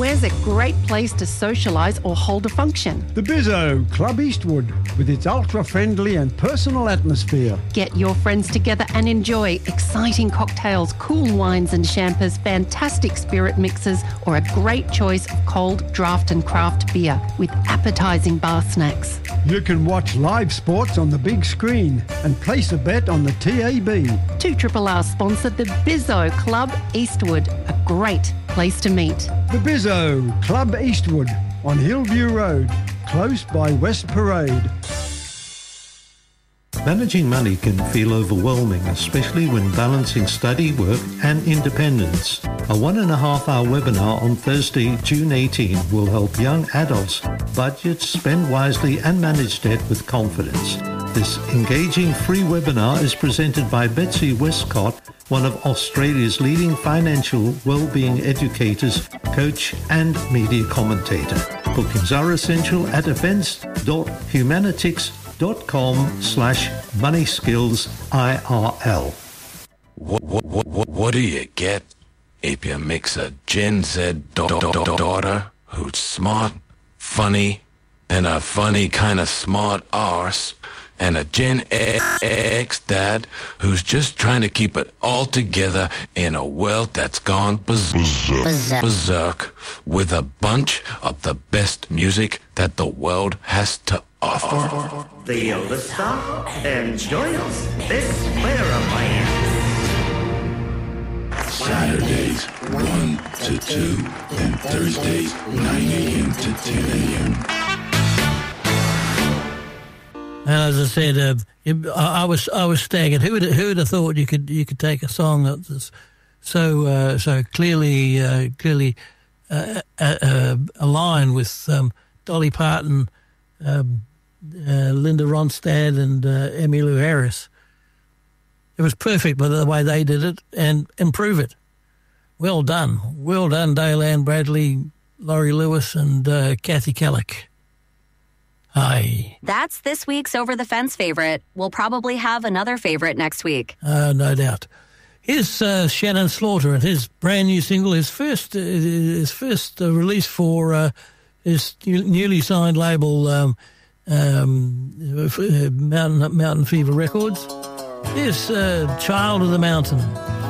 Where's a great place to socialise or hold a function? The Bizzo, Club Eastwood, with its ultra-friendly and personal atmosphere. Get your friends together and enjoy exciting cocktails, cool wines and champers, fantastic spirit mixes, or a great choice of cold draft and craft beer with appetising bar snacks. You can watch live sports on the big screen and place a bet on the TAB. 2RRR sponsor the Bizzo Club Eastwood, a great place to meet. The Bizzo, Club Eastwood, on Hillview Road, close by West Parade. Managing money can feel overwhelming, especially when balancing study, work and independence. A 1.5-hour webinar on Thursday, June 18 will help young adults budget, spend wisely and manage debt with confidence. This engaging free webinar is presented by Betsy Westcott, one of Australia's leading financial well-being educators, coach and media commentator. Bookings are essential at events.humanitics.com/moneyskillsirl. What do you get if you mix a Gen Z daughter who's smart, funny, and a funny kind of smart arse, and a Gen X dad who's just trying to keep it all together in a world that's gone berserk with a bunch of the best music that the world has to offer? The listener enjoys this plan. Saturdays 1 to 2 and Thursdays 9 a.m. to 10 a.m. And as I said, I was staggered. Who would have thought you could take a song that's so clearly aligned with Dolly Parton, Linda Ronstadt, and Emmylou Harris. It was perfect by the way they did it, and improve it. Well done, Dale Ann Bradley, Laurie Lewis, and Kathy Kellick. Hi. That's this week's Over the Fence favorite. We'll probably have another favorite next week. No doubt. Here's Shannon Slaughter and his brand new single, his first release for his newly signed label, Mountain Fever Records. Here's Child of the Mountain.